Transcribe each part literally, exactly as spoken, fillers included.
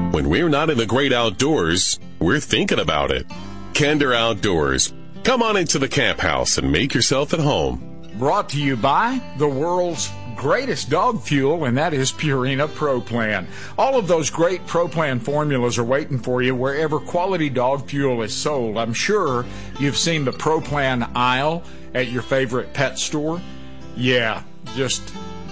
When we're not in the great outdoors, we're thinking about it. Candor Outdoors. Come on into the Camp House and make yourself at home. Brought to you by the world's greatest dog fuel, and that is Purina Pro Plan. All of those great Pro Plan formulas are waiting for you wherever quality dog fuel is sold. I'm sure you've seen the Pro Plan aisle at your favorite pet store. Yeah, just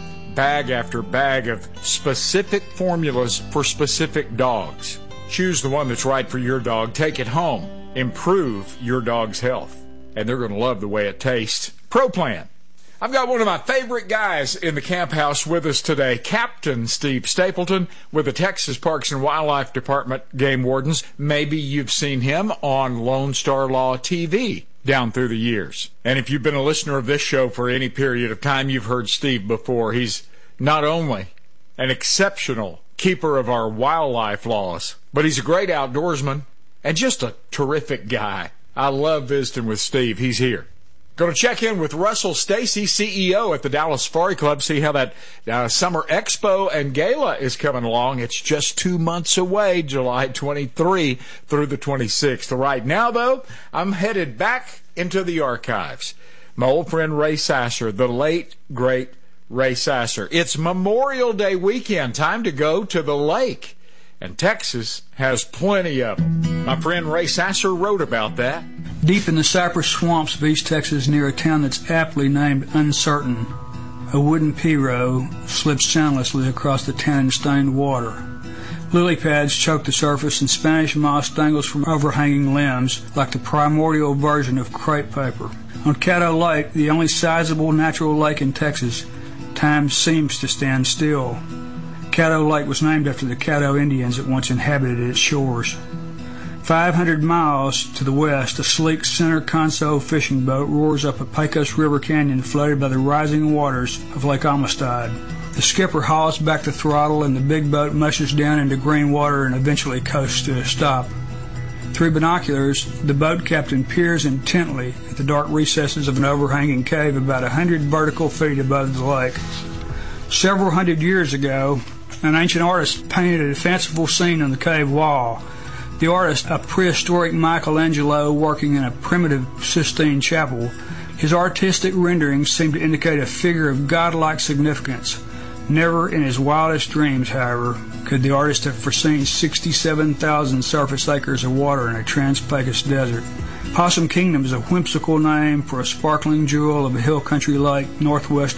bag after bag of specific formulas for specific dogs. Choose the one that's right for your dog. Take it home. Improve your dog's health. And they're going to love the way it tastes. Pro Plan. I've got one of my favorite guys in the Camp House with us today, Captain Steve Stapleton with the Texas Parks and Wildlife Department Game Wardens. Maybe you've seen him on Lone Star Law T V down through the years. And if you've been a listener of this show for any period of time, you've heard Steve before. He's not only an exceptional keeper of our wildlife laws, but he's a great outdoorsman and just a terrific guy. I love visiting with Steve. He's here. Going to check in with Russell Stacy, C E O at the Dallas Safari Club, see how that uh, Summer Expo and Gala is coming along. It's just two months away, July twenty-third through the twenty-sixth. Right now, though, I'm headed back into the archives. My old friend Ray Sasser, the late, great Ray Sasser. It's Memorial Day weekend. Time to go to the lake. And Texas has plenty of them. My friend Ray Sasser wrote about that. Deep in the cypress swamps of East Texas, near a town that's aptly named Uncertain, a wooden pirogue slips soundlessly across the tannin-stained water. Lily pads choke the surface, and Spanish moss dangles from overhanging limbs like the primordial version of crepe paper. On Caddo Lake, the only sizable natural lake in Texas, time seems to stand still. Caddo Lake was named after the Caddo Indians that once inhabited its shores. Five hundred miles to the west, a sleek center console fishing boat roars up a Pecos River canyon flooded by the rising waters of Lake Amistad. The skipper hauls back the throttle and the big boat mushes down into green water and eventually coasts to a stop. Through binoculars, the boat captain peers intently at the dark recesses of an overhanging cave about a hundred vertical feet above the lake. Several hundred years ago, an ancient artist painted a fanciful scene on the cave wall. The artist, a prehistoric Michelangelo working in a primitive Sistine chapel, his artistic renderings seem to indicate a figure of godlike significance. Never in his wildest dreams, however, could the artist have foreseen sixty-seven thousand surface acres of water in a Trans-Pecos desert. Possum Kingdom is a whimsical name for a sparkling jewel of a hill country lake northwest